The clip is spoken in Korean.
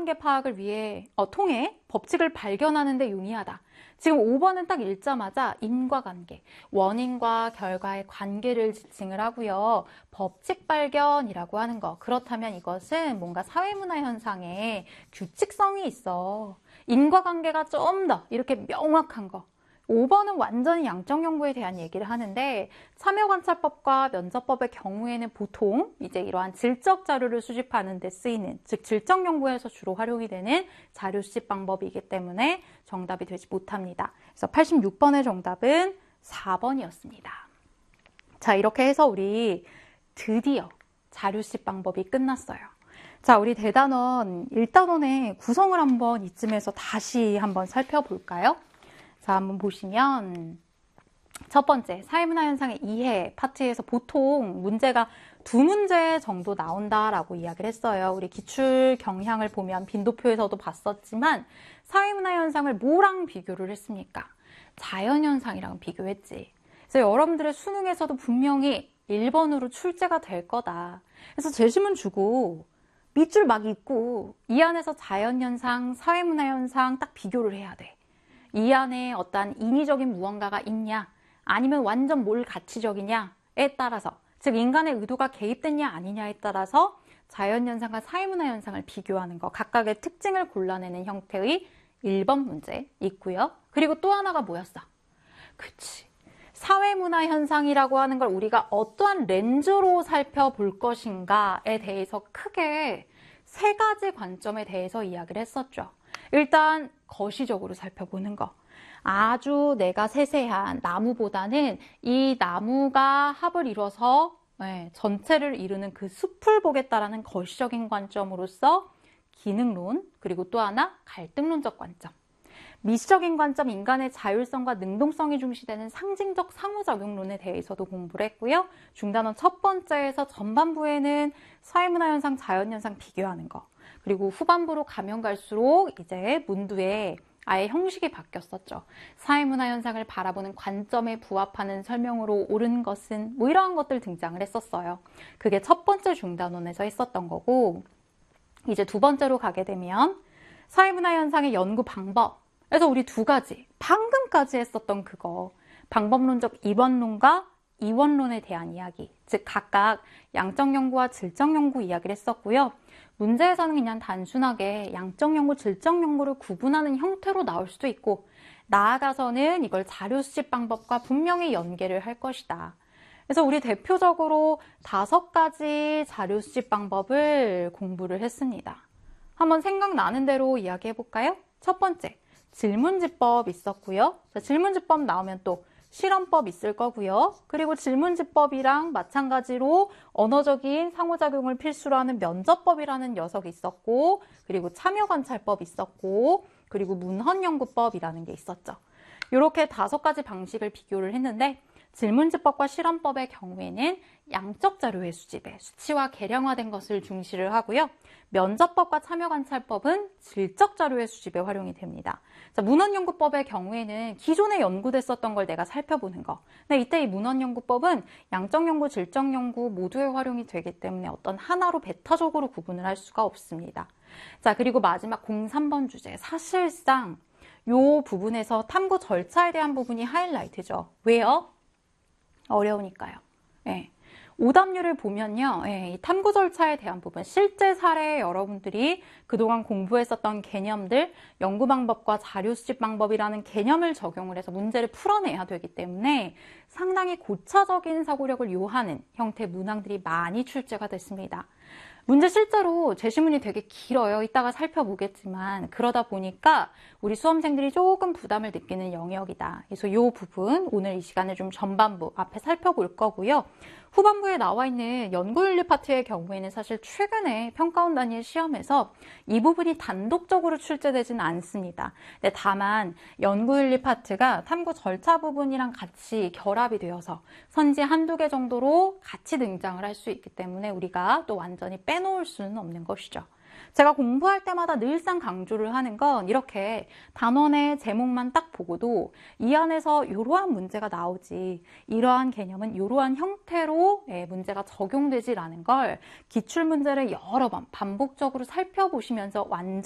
인과관계 파악을 통해 법칙을 발견하는 데 용이하다. 지금 5번은 딱 읽자마자 인과관계, 원인과 결과의 관계를 지칭을 하고요. 법칙 발견이라고 하는 거. 그렇다면 이것은 뭔가 사회문화 현상에 규칙성이 있어. 인과관계가 좀 더 이렇게 명확한 거. 5번은 완전히 양적 연구에 대한 얘기를 하는데 참여관찰법과 면접법의 경우에는 보통 이제 이러한 질적 자료를 수집하는 데 쓰이는, 즉 질적 연구에서 주로 활용이 되는 자료 수집 방법이기 때문에 정답이 되지 못합니다. 그래서 86번의 정답은 4번이었습니다. 자, 이렇게 해서 우리 드디어 자료 수집 방법이 끝났어요. 자, 우리 대단원 1단원의 구성을 한번 이쯤에서 다시 한번 살펴볼까요? 자, 한번 보시면 첫 번째, 사회문화 현상의 이해 파트에서 보통 문제가 2문제 정도 나온다라고 이야기를 했어요. 우리 기출 경향을 보면 빈도표에서도 봤었지만 사회문화 현상을 뭐랑 비교를 했습니까? 자연현상이랑 비교했지. 그래서 여러분들의 수능에서도 분명히 1번으로 출제가 될 거다. 그래서 제시문 주고 밑줄 막 읽고 이 안에서 자연현상, 사회문화 현상 딱 비교를 해야 돼. 이 안에 어떠한 인위적인 무언가가 있냐 아니면 완전 몰가치적이냐에 따라서, 즉 인간의 의도가 개입됐냐 아니냐에 따라서 자연현상과 사회문화 현상을 비교하는 거, 각각의 특징을 골라내는 형태의 1번 문제 있고요. 그리고 또 하나가 뭐였어? 그치, 사회문화 현상이라고 하는 걸 우리가 어떠한 렌즈로 살펴볼 것인가에 대해서 크게 3가지 관점에 대해서 이야기를 했었죠. 일단 거시적으로 살펴보는 거. 아주 내가 세세한 나무보다는 이 나무가 합을 이뤄서 전체를 이루는 그 숲을 보겠다라는 거시적인 관점으로서 기능론, 그리고 또 하나 갈등론적 관점. 미시적인 관점, 인간의 자율성과 능동성이 중시되는 상징적 상호작용론에 대해서도 공부를 했고요. 중단원 첫 번째에서 전반부에는 사회문화 현상, 자연현상 비교하는 거. 그리고 후반부로 가면 갈수록 이제 문두에 아예 형식이 바뀌었었죠. 사회문화 현상을 바라보는 관점에 부합하는 설명으로 옳은 것은 뭐 이러한 것들 등장을 했었어요. 그게 첫 번째 중단원에서 했었던 거고, 이제 두 번째로 가게 되면 사회문화 현상의 연구 방법. 그래서 우리 2가지, 방금까지 했었던 그거, 방법론적 이원론과 이원론에 대한 이야기, 즉 각각 양적 연구와 질적 연구 이야기를 했었고요. 문제에서는 그냥 단순하게 양적 연구, 질적 연구를 구분하는 형태로 나올 수도 있고, 나아가서는 이걸 자료 수집 방법과 분명히 연계를 할 것이다. 그래서 우리 대표적으로 5가지 자료 수집 방법을 공부를 했습니다. 한번 생각나는 대로 이야기해 볼까요? 첫 번째, 질문지법 있었고요. 자, 질문지법 나오면 또 실험법 있을 거고요. 그리고 질문지법이랑 마찬가지로 언어적인 상호작용을 필수로 하는 면접법이라는 녀석이 있었고, 그리고 참여관찰법 있었고, 그리고 문헌연구법이라는 게 있었죠. 이렇게 5가지 방식을 비교를 했는데, 질문지법과 실험법의 경우에는 양적 자료의 수집에 수치화 계량화된 것을 중시를 하고요. 면접법과 참여관찰법은 질적 자료의 수집에 활용이 됩니다. 자, 문헌연구법의 경우에는 기존에 연구됐었던 걸 내가 살펴보는 거. 근데 이때 이 문헌연구법은 양적 연구, 질적 연구 모두에 활용이 되기 때문에 어떤 하나로 배타적으로 구분을 할 수가 없습니다. 자, 그리고 마지막 03번 주제. 사실상 이 부분에서 탐구 절차에 대한 부분이 하이라이트죠. 왜요? 어려우니까요. 예. 오답률을 보면요, 이 탐구 절차에 대한 부분, 실제 사례에 여러분들이 그동안 공부했었던 개념들, 연구 방법과 자료 수집 방법이라는 개념을 적용을 해서 문제를 풀어내야 되기 때문에 상당히 고차적인 사고력을 요하는 형태의 문항들이 많이 출제가 됐습니다. 문제 실제로 제시문이 되게 길어요. 이따가 살펴보겠지만 그러다 보니까 우리 수험생들이 조금 부담을 느끼는 영역이다. 그래서 이 부분 오늘 이 시간에 좀 전반부 앞에 살펴볼 거고요. 후반부에 나와 있는 연구윤리 파트의 경우에는 사실 최근에 평가원 단위의 시험에서 이 부분이 단독적으로 출제되지는 않습니다. 근데 다만 연구윤리 파트가 탐구 절차 부분이랑 같이 결합이 되어서 선지 1~2개 정도로 같이 등장을 할 수 있기 때문에 우리가 또 완전히 빼놓을 수는 없는 것이죠. 제가 공부할 때마다 늘상 강조를 하는 건 이렇게 단원의 제목만 딱 보고도 이 안에서 이러한 문제가 나오지, 이러한 개념은 이러한 형태로 문제가 적용되지라는 걸 기출문제를 여러 번 반복적으로 살펴보시면서 완전